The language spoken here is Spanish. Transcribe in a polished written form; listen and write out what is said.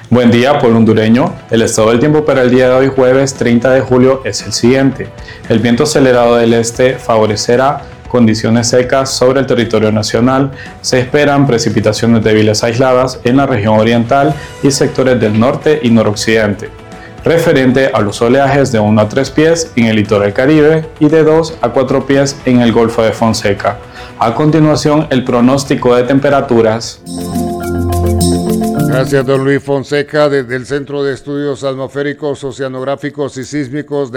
Buen día, pueblo hondureño. El estado del tiempo para el día de hoy, jueves 30 de julio, es el siguiente. El viento acelerado del este favorecerá condiciones secas sobre el territorio nacional. Se esperan precipitaciones débiles aisladas en la región oriental y sectores del norte y noroccidente. Referente a los oleajes de 1 a 3 pies en el litoral Caribe y de 2 a 4 pies en el Golfo de Fonseca. A continuación, el pronóstico de temperaturas. Gracias, don Luis Fonseca, desde el Centro de Estudios Atmosféricos, Oceanográficos y Sísmicos de